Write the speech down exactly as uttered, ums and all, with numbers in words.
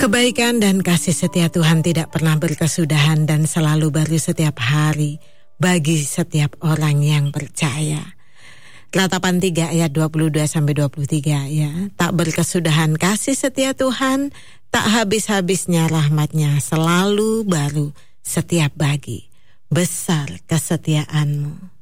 Kebaikan dan kasih setia Tuhan tidak pernah berkesudahan dan selalu baru setiap hari bagi setiap orang yang percaya. Ratapan tiga ayat dua puluh dua sampai dua puluh tiga ya. Tak berkesudahan kasih setia Tuhan, tak habis-habisnya rahmatnya, selalu baru setiap pagi. Besar kesetiaanmu.